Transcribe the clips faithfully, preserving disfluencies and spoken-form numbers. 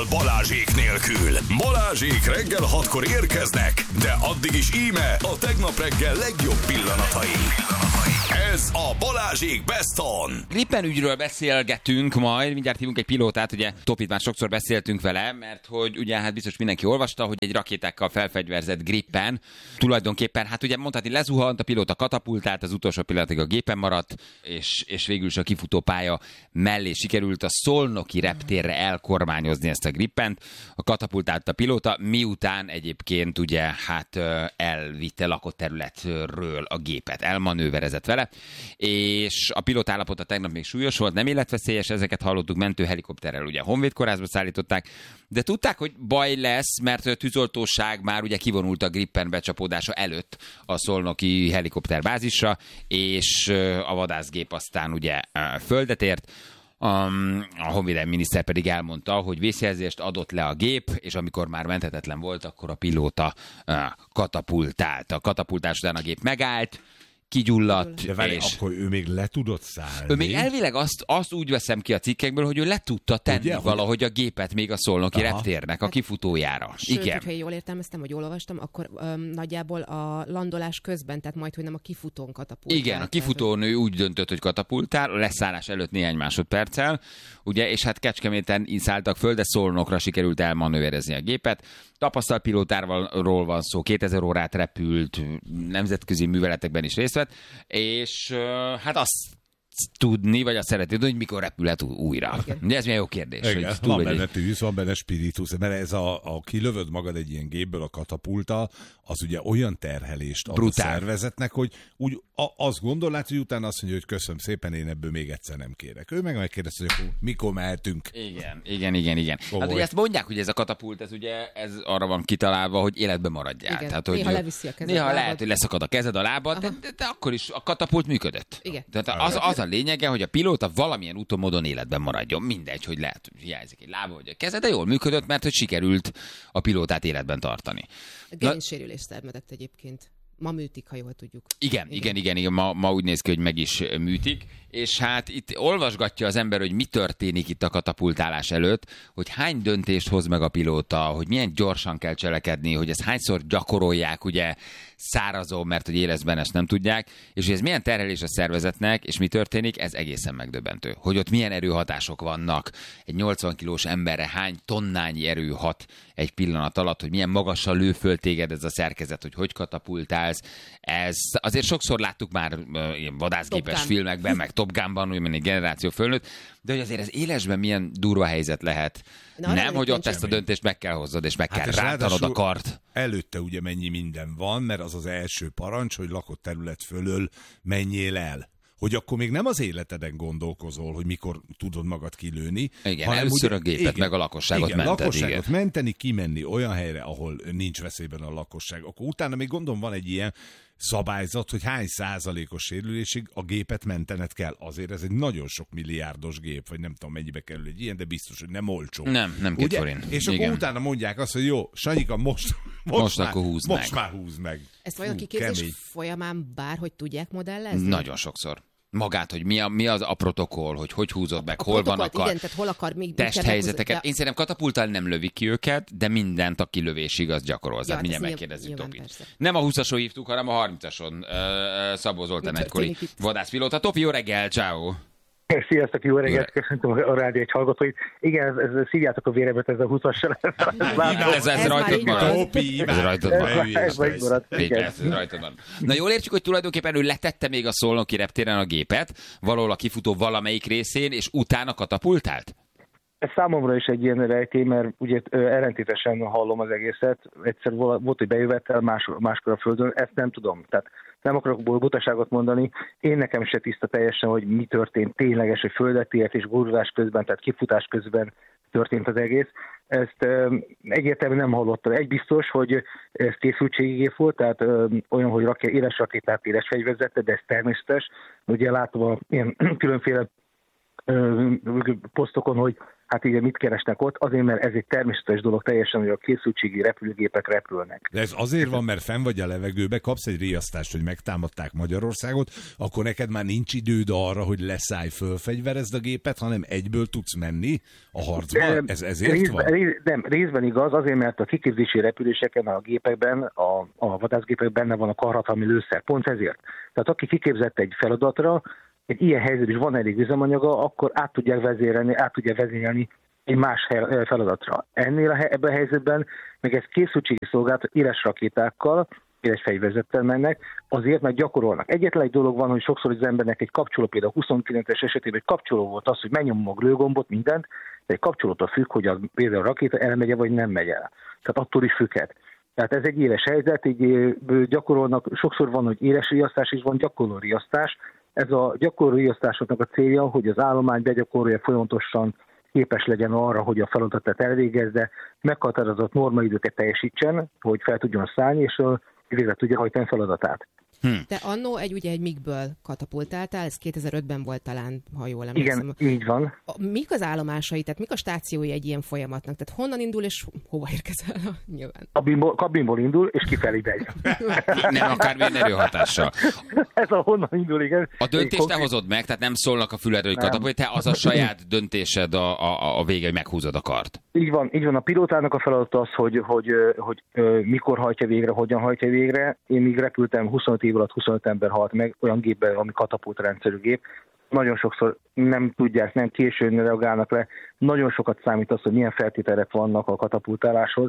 Balázsék nélkül. Balázsék reggel hatkor érkeznek, de addig is íme a tegnap reggel legjobb pillanatai. Ez a Balázsék Best On. Gripen ügyről beszélgetünk majd, mindjárt hívunk egy pilótát, ugye Topit már sokszor beszéltünk vele, mert hogy ugye hát biztos mindenki olvasta, hogy egy rakétákkal felfegyverzett Gripen tulajdonképpen, hát ugye mondhatni lezuhant, a pilóta katapultált, az utolsó pillanatig a gépen maradt, és, és végül is a kifutópálya mellé sikerült a szolnoki reptérre elkormányozni ezt a Gripent. A katapultált a pilóta, miután egyébként ugye hát elvitte lakott területről a gépet, elmanőverezett vele, és a pilóta állapota tegnap még súlyos volt, nem életveszélyes, ezeket hallottuk, mentőhelikopterrel ugye Honvéd kórházba szállították, de tudták, hogy baj lesz, mert a tűzoltóság már ugye kivonult a Gripen becsapódása előtt a szolnoki helikopterbázisra, és a vadászgép aztán ugye földet ért. A honvédelmi miniszter pedig elmondta, hogy vészjelzést adott le a gép, és amikor már menthetetlen volt, akkor a pilóta katapultált. A katapultás után a gép megállt, kigyulladt. De várj, és akkor ő még le tudott szállni. ő még elvileg azt, azt úgy veszem ki a cikkekből, hogy ő le tudta tenni ugye, valahogy a gépet még a szolnoki aha. reptérnek a kifutójára. Sőt, igen. hogyha jól értelmeztem, vagy jól olvastam, akkor öm, nagyjából a landolás közben, tehát majd, hogy nem a kifutón katapultál. Igen, a kifutónő úgy döntött, hogy katapultál, a leszállás előtt néhány másodperccel, ugye, és hát Kecskeméten szálltak föl, de Szolnokra sikerült elmanőverezni a gépet. Tapasztalt pilótáról van szó, kétezer órát repült, nemzetközi műveletekben is részt vett, és uh, hát azt tudni, vagy azt szeretni tudni, hogy mikor repülhet újra. De ez milyen jó kérdés. Igen, hogy van túl, benne hogy... tűz, van benne spiritus, mert ez a, a kilövöd magad egy ilyen gépből a katapulta, az ugye olyan terhelést ad brutál a szervezetnek, hogy úgy a, azt gondolnád, hogy utána azt mondja, hogy köszönöm szépen, én ebből még egyszer nem kérek. Ő meg megkérdezte, hogy mikor mehetünk. Igen, igen, igen, igen. Hát ugye ezt mondják, hogy ez a katapult, ez ugye ez arra van kitalálva, hogy életbe maradjál. Igen. Tehát, hogy néha leviszi a kezed. Néha lehet, hogy leszakad a kezed, a lábad, de, de, de akkor is a katapult működött. Igen. Tehát az, az a lényege, hogy a pilóta valamilyen úton, módon életben maradjon. Mindegy, hogy lehet, hogy hiányzik egy lába, vagy a keze, de jól működött, mert hogy sikerült a pilótát életben tartani. A gerincsérülést szenvedett egyébként. Ma műtik, ha jól tudjuk. Igen, igen, igen, igen, igen. Ma, ma úgy néz ki, hogy meg is műtik, és hát itt olvasgatja az ember, hogy mi történik itt a katapultálás előtt, hogy hány döntést hoz meg a pilóta, hogy milyen gyorsan kell cselekedni, hogy ezt hányszor gyakorolják, ugye szárazon, mert hogy éleszben ezt nem tudják, és hogy ez milyen terhelés a szervezetnek, és mi történik, ez egészen megdöbbentő. Hogy ott milyen erőhatások vannak, egy nyolcvan kilós emberre hány tonnányi erő hat egy pillanat alatt, hogy milyen magasan lő föl téged ez a szerkezet, hogy hogy katapultálsz. Ez azért sokszor láttuk már uh, ilyen vadászgépes filmekben, meg Top Gunban, úgy egy generáció fölnőtt, de hogy azért az élesben milyen durva helyzet lehet. Na, nem, hogy ott ezt a döntést meg kell hozzad, és meg hát kell rántanod a kart. Előtte ugye mennyi minden van, mert az az első parancs, hogy lakott terület fölől menjél el. Hogy akkor még nem az életeden gondolkozol, hogy mikor tudod magad kilőni. Igen, először ugye, a gépet, igen, meg a lakosságot igen, mented. lakosságot igen, menteni, kimenni olyan helyre, ahol nincs veszélyben a lakosság. Akkor utána még gondolom van egy ilyen szabályzat, hogy hány százalékos sérülésig a gépet mentened kell. Azért ez egy nagyon sok milliárdos gép, vagy nem tudom mennyibe kerül egy ilyen, de biztos, hogy nem olcsó. Nem, nem két forint. És akkor igen, utána mondják azt, hogy jó, Sanyika, most, most, most, már, húz most meg. már húz meg. Ezt vajon kiképzés folyamán bárhogy tudják modellezni? Nagyon sokszor. Magát, hogy mi, a, mi az a protokoll, hogy hogy húzod meg, a hol vannak a igen, tehát hol akar, még testhelyzeteket. De... Én szerintem katapultál nem lövik ki őket, de mindent a kilövésig az gyakorolzat. Ja, mindjárt megkérdezzük Topit. Nem a húszason hívtuk, hanem a harmincason. Uh, Szabó Zoltán egykori vadászpilóta. Topi, jó reggel, ciao. Sziasztok, jó reggelt, köszöntöm a rádió egy hallgatóit. Igen, ez, ez szívjátok a vérebet, ez a húszassal. Ez, ez rajtad marad. Ez rajtad marad. Ez rajtad marad. Na jól értjük, hogy tulajdonképpen ő letette még a szolnoki reptéren a gépet, valahol a kifutó valamelyik részén, és utána katapultált? Ez számomra is egy ilyen rejtély, mert ugye ellentétesen hallom az egészet. Egyszer volt, hogy bejövettel, más, máskor a földön, ezt nem tudom. Tehát nem akarok butaságot mondani. Én nekem se tiszta teljesen, hogy mi történt tényleges, hogy földet ért és gurulás közben, tehát kifutás közben történt az egész. Ezt ö, egyértelműen nem hallottam. Egy biztos, hogy ez készültségigép volt, tehát ö, olyan, hogy raké, éles rakétát, éles fegyverzette, de ez természetes. Ugye látom a ilyen különféle posztokon, hogy hát igen, mit keresnek ott, azért, mert ez egy természetes dolog teljesen, hogy a készültségi repülőgépek repülnek. De ez azért van, mert fenn vagy a levegőbe, kapsz egy riasztást, hogy megtámadták Magyarországot, akkor neked már nincs időd arra, hogy leszállj, fölfegyverezd a gépet, hanem egyből tudsz menni a harcba? De, ez ezért részben, van? Rész, nem, részben igaz, azért, mert a kiképzési repüléseken, a gépekben, a, a vadászgépekben benne van a karhatalmi lőszer. Pont ezért. Tehát aki kiképzett egy feladatra, egy ilyen helyzetben is van elég üzemanyaga, akkor át tudják vezérelni, át tudják vezényelni egy más feladatra. Ennél a, ebben a helyzetben meg ez készültségi szolgálat éles rakétákkal, éles fegyverzettel mennek, azért, mert gyakorolnak. Egyetlen egy dolog van, hogy sokszor az embernek egy kapcsoló, például a huszonkilences esetében egy kapcsoló volt az, hogy megnyomom a lőgombot, mindent, de egy kapcsolótól függ, hogy az, például a rakéta elmegye, vagy nem megy el. Tehát attól is függhet. Tehát ez egy éles helyzet, így gyakorolnak, sokszor van, hogy éles riasztás is van, gyakorló riasztás. Ez a gyakorló riasztásoknak a célja, hogy az állomány begyakorolja folyamatosan, képes legyen arra, hogy a feladatot elvégezze, meghatározott normaidőket teljesítsen, hogy fel tudjon szállni, és végre tudja hajtani feladatát. Hm. Te annó egy, ugye egy MiG-ből katapultáltál, ez kétezer-ötben volt talán, ha jól emlékszem. Igen, így van. Mik az állomásai, tehát mik a stációi egy ilyen folyamatnak? Tehát honnan indul és hova érkezel? Nyilván. Kabinból, kabinból indul, és kifelé megy. Nem akármilyen erőhatással. Ez a honnan indul, igen. A döntést te hozod meg, tehát nem szólnak a füledről, hogy katapultál, te az a saját döntésed a, a, a vége, hogy meghúzod a kart. Így van, így van. A pilótának a feladata az, hogy, hogy, hogy, hogy mikor hajtja végre, hogyan hajtja végre. Én még repültem huszonöt év alatt huszonöt ember halt meg olyan gépben, ami katapult rendszerű gép. Nagyon sokszor nem tudják, nem későn reagálnak le. Nagyon sokat számít az, hogy milyen feltételek vannak a katapultáláshoz.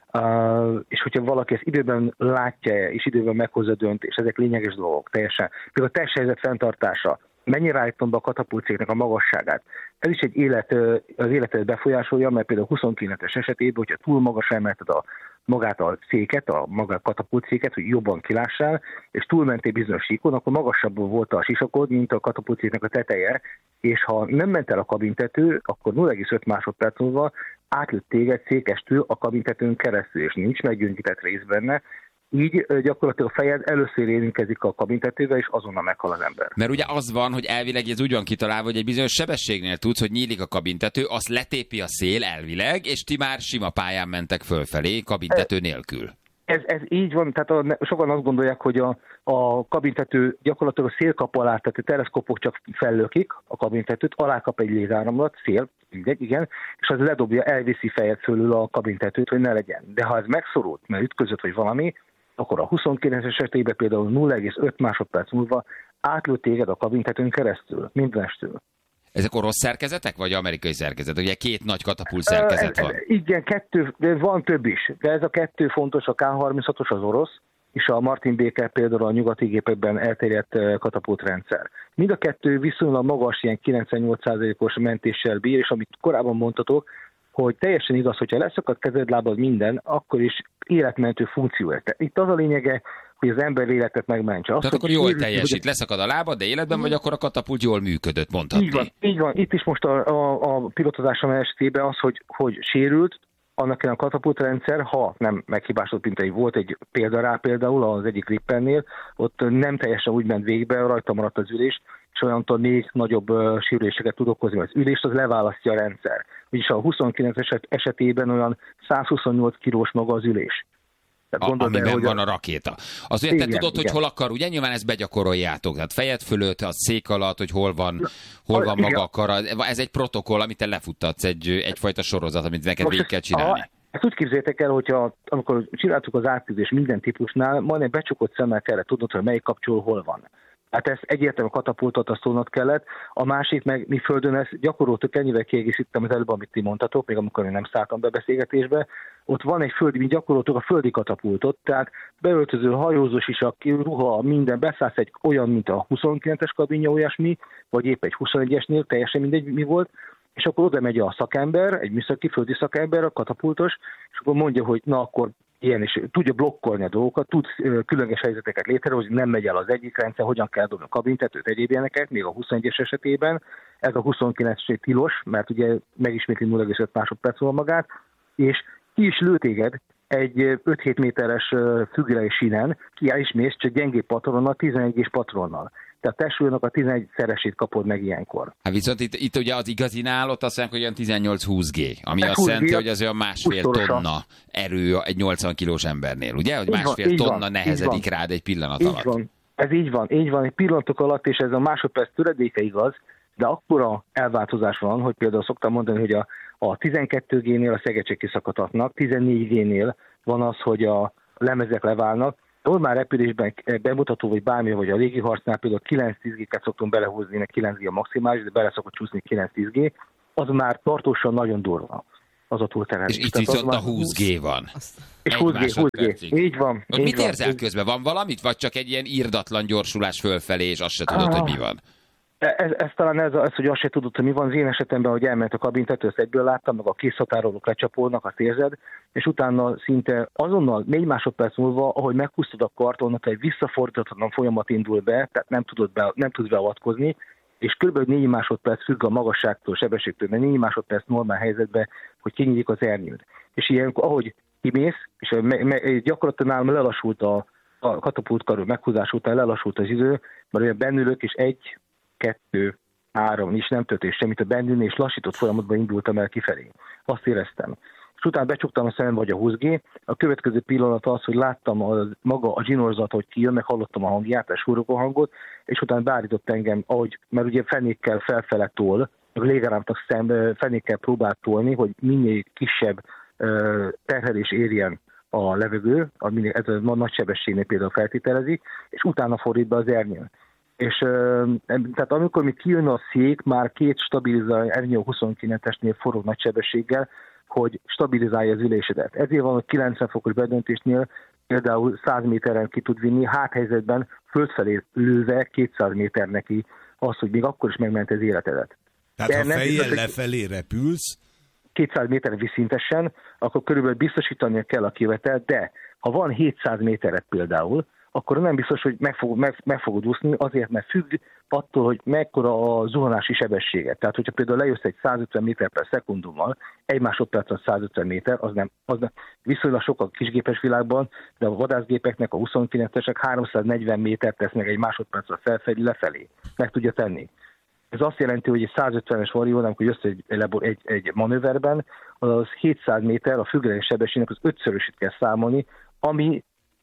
Uh, és hogyha valaki ezt időben látja és időben meghozza a döntést, ezek lényeges dolgok, teljesen. Például a testhelyzet fenntartása. Mennyire állítom be a katapultcégnek a magasságát. Ez is egy élet, az életet befolyásolja, mert például huszonkilences esetében, hogyha túl magas emelted a magát a széket, a maga katapultszéket, hogy jobban kilássál, és túlmentél bizonyos síkon, akkor magasabb volt a sisakod, mint a katapultszéknek a teteje, és ha nem ment el a kabintető, akkor nulla egész öt másodperc múlva átlőtt téged székestől a kabintetőn keresztül, és nincs meggyöngített rész benne. Így gyakorlatilag a fejed először érintkezik a kabintetővel, és azonnal meghal az ember. Mert ugye az van, hogy elvileg ez úgy van kitalálva, hogy egy bizonyos sebességnél tudsz, hogy nyílik a kabintető, azt letépi a szél elvileg, és ti már sima pályán mentek fölfelé, kabintető nélkül. Ez, ez így van, tehát a, sokan azt gondolják, hogy a, a kabintető gyakorlatilag a szélkapu alá, tehát a teleszkópok csak fellökik a kabintetőt, alá kap egy légáramlat, szél, mindegy, igen, és az ledobja, elviszi fejed fölül a kabintetőt, hogy ne legyen. De ha ez megszorult, mert ütközött, vagy valami, akkor a huszonkilences esetében például nulla egész öt másodperc múlva átlőtt téged a kabintetőn keresztül, mindenestől. Ezek orosz szerkezetek, vagy amerikai szerkezet? Ugye két nagy katapult szerkezet van. Igen, kettő, de van több is. De ez a kettő fontos, a ká harminchatos az orosz, és a Martin Baker például a nyugati gépekben elterjedt katapultrendszer. Mind a kettő viszonylag magas, ilyen kilencvennyolc százalékos mentéssel bír, és amit korábban mondtatok, hogy teljesen igaz, hogyha leszakad kezed, lábad minden, akkor is életmentő funkció. Itt az a lényege, hogy az ember életet megmentse. Azt, Tehát akkor jól teljesít, hogy... leszakad a lábad, de életben vagy, akkor a katapult jól működött, mondhatni. Így van, így van. Itt is most a, a, a pilotozásom esetében az, hogy, hogy sérült, annak a katapultrendszer, ha nem meghibásodott, mint egy volt egy példa rá például az egyik Grippennél, ott nem teljesen úgy ment végbe, rajta maradt az ülés, és olyantól még nagyobb uh, sérüléseket tud okozni. Az ülést az leválasztja a rendszer. Vagyis a huszonkilenc eset, esetében olyan százhuszonnyolc kilós maga az ülés. A, amiben el, van a, a rakéta. Az ugye te tudod, igen. Hogy hol akar, ugye nyilván ezt begyakoroljátok. Tehát fejed fölött, a szék alatt, hogy hol van, hol van maga a kara. Ez egy protokoll, amit te lefuttatsz, egy, egyfajta sorozat, amit neked végig kell csinálni. A, ezt úgy képzeljétek el, hogyha amikor csináltuk az átküldés minden típusnál, majdnem becsukott szemmel kellett tudnod, hogy melyik kapcsoló hol van. Hát ezt egyértelműen katapultot azt tudnod kellett. A másik meg mi földön ezt gyakoroltuk, ennyivel kiegészítem az előbb, amit ti mondtatok, még amikor én nem szálltam be beszélgetésbe. Ott van egy földi, mi gyakoroltuk a földi katapultot, tehát beöltöző, hajózós is, a ruha, minden, beszállsz egy olyan, mint a huszonkilences kabinja, olyasmi, vagy épp egy huszonegyesnél, teljesen mindegy mi volt, és akkor oda megy a szakember, egy műszaki földi szakember, a katapultos, és akkor mondja, hogy na akkor ilyen is tudja blokkolni a dolgokat, tud különleges helyzeteket létrehozni, nem megy el az egyik rendszer, hogyan kell dobni a kabintetőt, egyéb ilyeneket, még a huszonegyes esetében. Ez a huszonkilences tilos, mert ugye megismétli nulla egész öt másodperc van magát, és ki is lő téged egy öt-hét méteres függöny sínen, ki el is mész, csak gyengébb patronnal, tizenegy patronnal. Tehát testsúlynak a tizenegyszeresét kapod meg ilyenkor. Hát viszont itt, itt ugye az igazinál ott azt mondják, hogy olyan tizennyolc-húsz gé, ami Ez azt jelenti, húsz gé, hogy az olyan másfél tonna erő egy nyolcvan kilós embernél, ugye? Hogy így másfél van, tonna van, nehezedik rád egy pillanat így alatt. Van. Ez így van, így van, egy pillanatok alatt, és ez a másodperc töredéke igaz, de akkora elváltozás van, hogy például szoktam mondani, hogy a, a tizenkettő génél a szegecsek kiszakadhatnak, tizennégy génél van az, hogy a lemezek leválnak. Normál repülésben bemutató, vagy bármi, vagy a légiharcnál például kilenc-tíz gé-ket szoktunk belehúzni, meg kilenc gé a maximális, de bele szokott csúszni kilenc-tíz gé, az már tartósan nagyon durva. Az a túlterhelés. És itt viszont a húsz gé van. És húsz gé, húsz gé. Így van. Így mit van. Érzel közben? Van valamit? Vagy csak egy ilyen irdatlan gyorsulás fölfelé, és azt se tudod, ah. hogy mi van? Ez, ez talán ez, az, hogy azt se tudod, hogy mi van. Az én esetemben, hogy elment a kabintető, ezt egyből láttam, meg a készhatárolók lecsapolnak, azt érzed, és utána szinte azonnal négy másodperc múlva, ahogy megpusztod a kartonot, egy visszafordíthatatlan folyamat indul be, tehát nem tudod, be, nem tudsz beavatkozni, és kb. négy másodperc függ a magasságtól, sebességtől, mert négy másodperc normál helyzetben, hogy kinyílik az ernyőd. És ilyenkor, ahogy kimész, és me, me, gyakorlatilag nálam lelassult a, a katapultkarő meghúzás után, lelassult az idő, mert olyan bennülök, és egy, kettő, három, is nem történt semmit a bennülni, és lassított folyamatban indultam el kifelé. Azt éreztem. És utána becsuktam a szemembe, vagy a húsz gé. A következő pillanat az, hogy láttam a, maga a zsinórzat, hogy kijön, meg hallottam a hangját, a súrogó hangot, és utána beállított engem, ahogy, mert ugye fenékkel felfele tol, meg a légáramtak szem fenékkel próbált tolni, hogy minél kisebb uh, terhelés érjen a levegő, a minél, ez a nagy sebességnél például feltételezik, és utána fordít be az ernyőn. És uh, tehát amikor még kijön a szék, már két stabilizálja ernyő huszonkilencesnél forró nagy sebességgel, hogy stabilizálja az ülésedet. Ezért van, hogy kilencven fokos bedöntésnél például száz méteren ki tud vinni, háthelyzetben földfelé lőve kétszáz méter neki az, hogy még akkor is megment az életedet. Tehát de ha fejjel lefelé repülsz, kétszáz méterre viszintesen, akkor körülbelül biztosítania kell a kivetelt, de ha van hétszáz méteret például, akkor nem biztos, hogy meg, fog, meg, meg fogod úszni, azért, mert függ attól, hogy mekkora a zuhanási sebessége. Tehát, hogyha például lejössz egy százötven méter per szekundummal, egy másodperc százötven méter, az nem, az nem viszonylag sok a kisgépes világban, de a vadászgépeknek a huszonkilencesek háromszáznegyven métert tesz meg egy másodpercre felfelé lefelé. Meg tudja tenni. Ez azt jelenti, hogy egy százötvenes varió, amikor jössz egy, egy, egy manőverben, az hétszáz méter, a függőleges sebességnek az ötszörösét kell számolni, ami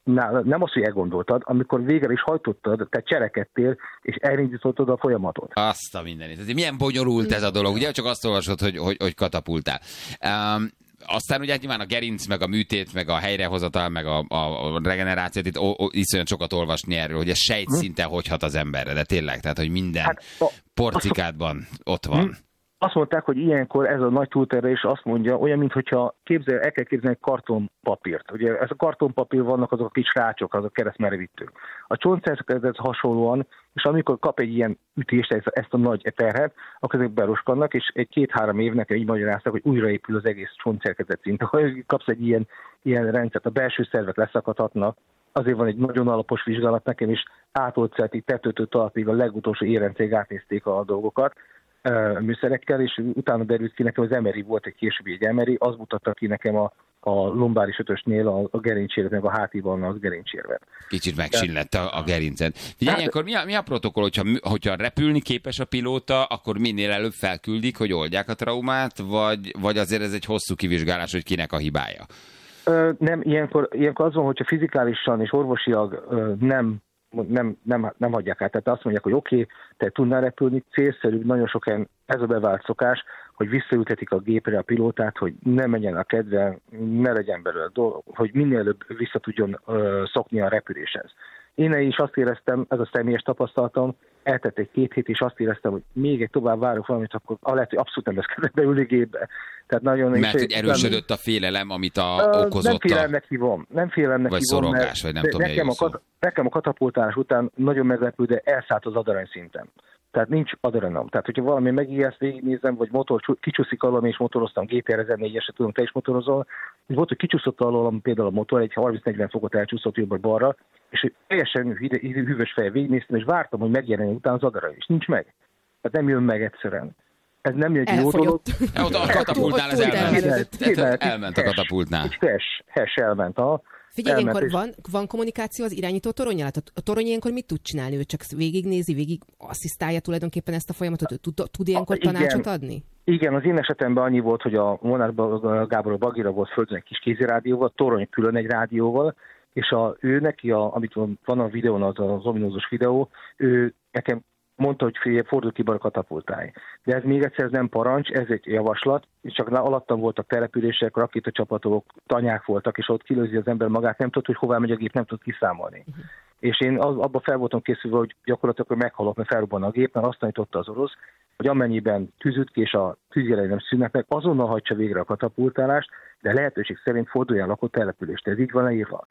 nem az, hogy elgondoltad, amikor végre is hajtottad, te cselekedtél, és elindítottad a folyamatot. Azt a mindenit. Ez milyen bonyolult ez a dolog, ugye? Csak azt olvasod, hogy, hogy, hogy katapultál. Um, aztán ugye nyilván a gerinc, meg a műtét, meg a helyrehozatal, meg a, a, a regenerációt, itt o, o, iszonyat sokat olvasni erről, hogy ez sejtszinten hogy hat az emberre, de tényleg, tehát, hogy minden hát, porcikádban ott van. Hm. Azt mondták, hogy ilyenkor ez a nagy túlterhelés azt mondja, olyan, mintha képzel, el kell képzelni kartonpapírt. Ugye ez a kartonpapír vannak azok a kis rácsok, azok a keresztmerevítők. A csontszerkezethez hasonlóan, és amikor kap egy ilyen ütést, ezt a nagy terhet, akkor ezek beroskadnak, és egy két-három évnek így magyarázták, hogy újraépül az egész csontszerkezet szint. Ha kapsz egy ilyen, ilyen rendszert, a belső szervek leszakadhatnak, azért van egy nagyon alapos vizsgálat, nekem is átolcelt itt tetőtől talpig a legutolsó érencég átnézték a dolgokat, műszerekkel, és utána derült ki nekem az em er i, volt egy későbbi egy em er i, az mutatta ki nekem a, a lombáris ötösnél a, a gerincérvet, meg a hátiban az gerincérvet. Kicsit megsillett a, a gerinced. Figyelj, hát, ilyenkor mi a, mi a protokoll, hogyha, hogyha repülni képes a pilóta, akkor minél előbb felküldik, hogy oldják a traumát, vagy, vagy azért ez egy hosszú kivizsgálás, hogy kinek a hibája? Ö, nem, ilyenkor, ilyenkor az van, hogyha fizikálisan és orvosilag ö, nem Nem, nem, nem hagyják át. Tehát azt mondják, hogy oké, okay, te tudnál repülni, célszerű, nagyon sok helyen ez a bevált szokás, hogy visszaültetik a gépre a pilótát, hogy ne menjen a kedve, ne legyen belőle dolog, hogy minél előbb vissza tudjon ö, szokni a repüléshez. Én is azt éreztem, ez a személyes tapasztalatom, eltett egy két hét, és azt éreztem, hogy még egy tovább várok valamit, akkor lehet, hogy abszolút nem lesz kedve beülni gépbe. Tehát nagyon Mert hogy erősödött a félelem, amit a, uh, okozott nem félelemnek hívom, nem félelemnek vagy hívom, szorongás, vagy nem tudom, nekem a, kat- nekem a katapultálás után nagyon meglepő, de elszállt az adarany szinten. Tehát nincs adrenom. Tehát, hogyha valami megijeszt, végignézem, vagy motor kicsúszik alól, és motoroztam, gé té er ezernégyesre tudom, te is motorozol. Volt, hogy kicsúszott alól, például a motor, egy harminc-negyven fokot elcsúszott jobbra-balra, és teljesen hűvös fejjel végignéztem, és vártam, hogy megjelenjen utána az adarany, és nincs meg. Tehát nem jön meg egyszerűen. Ez nem egy jó dolog. A katapultnál ez elment. Elment a katapultnál. Hes, hes elment. Ha. Figyelj, ilyenkor van, van kommunikáció az irányító toronyjal? A torony ilyenkor mit tud csinálni? Ő csak végignézi, végig asszisztálja tulajdonképpen ezt a folyamatot? Ő tud, tud ilyenkor tanácsot igen. adni? Igen, az én esetemben annyi volt, hogy a Molnár Gábor Bagira volt földön egy kis kézirádióval, torony külön egy rádióval, és a, ő neki, a, amit van a videón, az az ominózus videó, ő nekem mondta, hogy fél, fordul ki be a katapultáj. De ez még egyszer ez nem parancs, ez egy javaslat, és csak alattam voltak települések, rakétacsapatok, tanyák voltak, és ott kilőzi az ember magát, nem tudott, hogy hová megy a gép, nem tud kiszámolni. Uh-huh. És én az, abba fel voltam készülve, hogy gyakorlatilag hogy meghalok, mert felrobban a gép, mert azt tanította az orosz, hogy amennyiben tűzüt ki, és a tűzjelei nem szűnnek meg, azonnal hajtsa végre a katapultálást, de lehetőség szerint forduljon lakott települést. Ez így van leírva.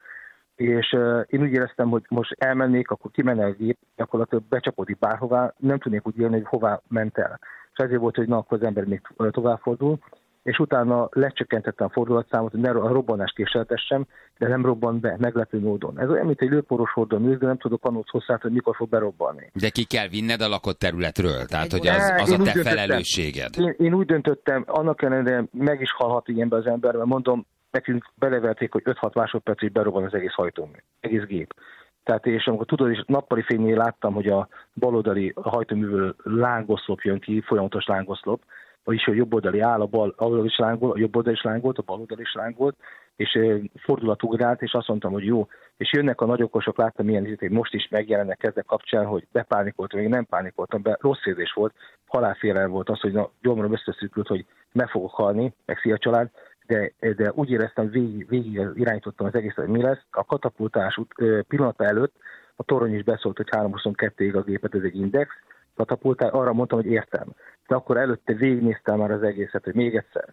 És uh, én úgy éreztem, hogy most elmennék, akkor kimenne a gép, gyakorlatilag becsapódik bárhová, nem tudnék úgy élni, hogy hová ment el. És ezért volt, hogy na, akkor az ember még továbbfordul, és utána lecsökkentettem a fordulatszámot, hogy ne a robbanást késeltessem, de nem robban be, meglepő módon. Ez olyan, mint egy lőporos hordon űz, de nem tudok annól hosszát, hogy mikor fog berobbanni. De ki kell vinned a lakott területről, tehát hogy az, az a te felelősséged. Én, én úgy döntöttem, annak ellenére meg is halhat ilyenbe az ember, mert mondom, nekünk beleverték, hogy öt-hat másodpercig berobban az egész hajtómű, egész gép. Tehát és amikor tudod, és nappali fénynél láttam, hogy a baloldali hajtóművől lángoszlop jön ki, folyamatos lángoszlop, vagyis a jobb oldali áll, a bal oldal is lángol, a jobb oldal is lángolt, a bal oldal is lángolt, és fordulat ugrált, és azt mondtam, hogy jó. És jönnek a nagyokosok, láttam milyen izét, hogy most is megjelennek ezek kapcsán, hogy bepánikoltam, még nem pánikoltam, be rossz érzés volt, halálfélelem volt az, hogy na, gyomrom összeszűkült, hogy meg fogok halni, meg szia család, de, de úgy éreztem, végig, végig irányítottam az egészet, hogy mi lesz. A katapultás pillanata előtt a torony is beszólt, hogy háromszázhuszonkettőig a gépet, ez egy index, katapultál, arra mondtam, hogy értem. De akkor előtte végignéztem már az egészet, hogy még egyszer,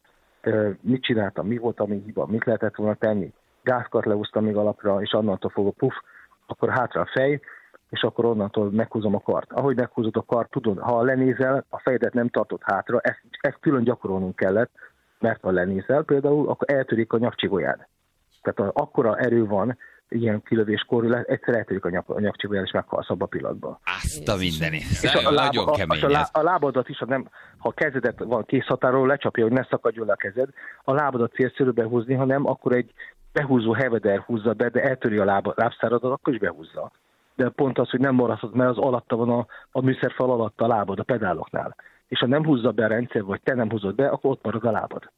mit csináltam, mi volt a mi hiba, mit lehetett volna tenni. Gázkart leúztam még alapra, és annantól fogok puff, akkor hátra a fej, és akkor onnantól meghúzom a kart. Ahogy meghúzod a kart, tudod, ha lenézel, a fejedet nem tartott hátra, ezt, ezt külön gyakorolnunk kellett, mert ha lenézel például, akkor eltörik a nyakcsigolyád. Tehát akkora erő van, ilyen kilövéskor, egyszer eltörik a, nyak, a nyakcsigolyád, és meghalsz abba a pillanatban. Azt a mindenit. És a, lába, nagyon kemény a, a, a lábadat is, ha, nem, ha a kezedet van készhatáról, lecsapja, hogy ne szakadjon le a kezed, a lábadat célszerű behúzni, hanem akkor egy behúzó heveder húzza be, de eltöri a lába, lábszáradat, akkor is behúzza. De pont az, hogy nem maradhat, mert az alatta van a, a műszerfal alatt a lábad, a pedáloknál. És ha nem húzza be a rendszer, vagy te nem húzod be, akkor ott marad a lábad.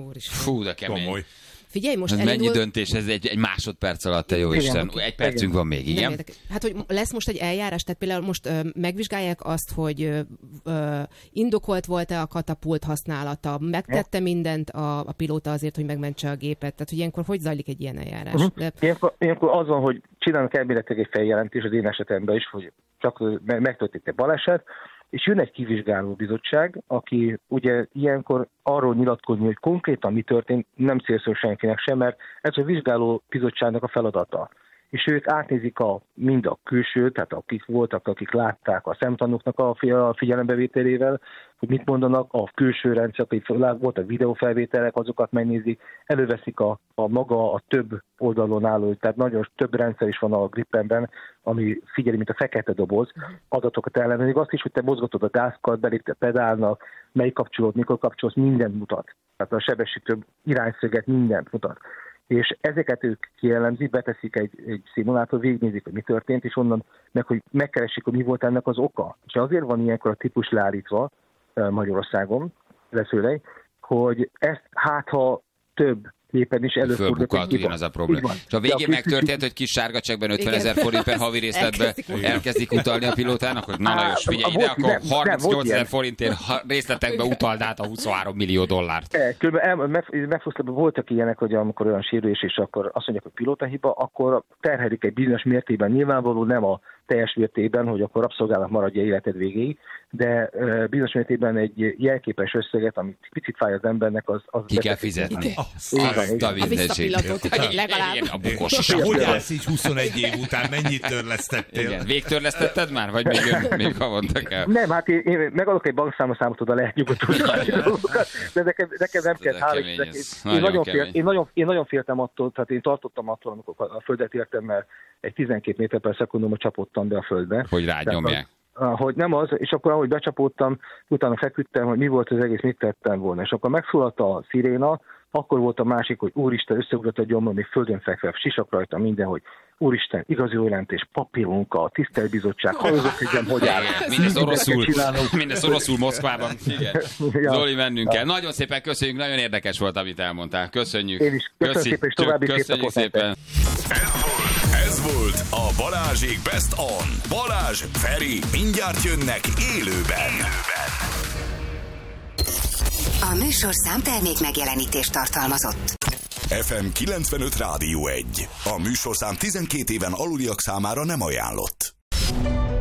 Fú, de kemény. Komoly. Figyelj, most ez elindul... mennyi döntés, ez egy, egy másodperc alatt, te jó igen, Isten. Egy percünk igen. van még, igen? Nem, hát, hogy lesz most egy eljárás, tehát például most ö, megvizsgálják azt, hogy ö, ö, indokolt volt-e a katapult használata, megtette ja. mindent a, a pilóta azért, hogy megmentse a gépet, tehát hogy ilyenkor hogy zajlik egy ilyen eljárás? Uh-huh. De... Ilyenkor, ilyenkor az van, hogy csinálnak elméletileg egy feljelentés az én esetemben is, hogy csak megtörtént egy baleset, és jön egy kivizsgáló bizottság, aki ugye ilyenkor arról nyilatkozni, hogy konkrétan mi történt, nem célszerű senkinek sem, mert ez a vizsgáló bizottságnak a feladata. És ők átnézik a, mind a külső, tehát akik voltak, akik látták a szemtanúknak a figyelembevételével, hogy mit mondanak, a külső rendszer, akik voltak videófelvételek, azokat megnézik, előveszik a, a maga, a több oldalon álló, tehát nagyon több rendszer is van a Grippenben, ami figyeli, mint a fekete doboz, adatokat ellenőrzik, azt is, hogy te mozgatod a gázkart, belépte pedálnak, melyik kapcsolód, mikor kapcsolsz, mindent mutat. Tehát a sebesítő irányszöget mindent mutat. És ezeket ők kielemzik, beteszik egy, egy szimulátor, végignézik, hogy mi történt, és onnan meg, hogy megkeresik, hogy mi volt ennek az oka. És azért van ilyenkor a típus leállítva Magyarországon, leszőlej, hogy ezt hát ha több gépen is előfordult. Fölbukalt ugyanaz a probléma. És a végén megtörtént, hogy kis sárga csekkben ötvenezer forint per havi részletbe elkezdik utalni a pilótának, hogy na, na jó, figyelj ide, akkor harmincnyolcezer forintért részletekbe utald át a huszonhárom millió dollárt. Különben megfosztában voltak ilyenek, hogy amikor olyan sérülés, és akkor azt mondják, hogy pilótahiba, akkor terhelik egy bizonyos mértékben, nyilvánvaló nem a teljes mértékben, hogy akkor rabszolgálat maradja életed végéig, de uh, bizonyos mértékben egy jelképes összeget, amit picit fáj az embernek, az... az ki kell fizetni. Azt a visszapillatót, hogy legalább... A bukos. Hogy lesz így huszonegy év után? Mennyit törlesztettél? Igen. Végtörlesztetted már? Vagy még, még havonta kell? Nem, hát én, én megadok egy bankszámot, oda lehet nyugodtan dolgokat, de nekem, nekem nem kell három. Én, nagyon fél, én, nagyon, én nagyon féltem attól, tehát én tartottam attól, amikor a földet értem, mert egy tizenkét méter per szekundumot csapottam be a földbe. Hogy rányomják. Hogy nem az, és akkor ahogy becsapódtam, utána feküdtem, hogy mi volt az egész, mit tettem volna. És akkor megszólalt a sziréna, Akkor volt a másik, hogy úristen, összeugrott a gyomrom, még földön fekve, sisak rajta minden, hogy úristen, igazi jelentés, papíronka, tisztelbizottság, hallozok, hogy hogy áll. Mindez oroszul, mindez oroszul Moszkvában. Igen. Ja. Zoli, mennünk kell. Nagyon szépen köszönjük, nagyon érdekes volt, amit elmondtál. Köszönjük. Én is. Köszönöm Köszi. szépen, és további Köszönjük szépen. Ez volt, ez volt a Balázsék Best On. Balázs, Feri, mindjárt jönnek élőben. élőben. A műsorszám termék megjelenítést tartalmazott. ef em kilencvenöt Rádió egy. A műsorszám tizenkét éven aluliak számára nem ajánlott.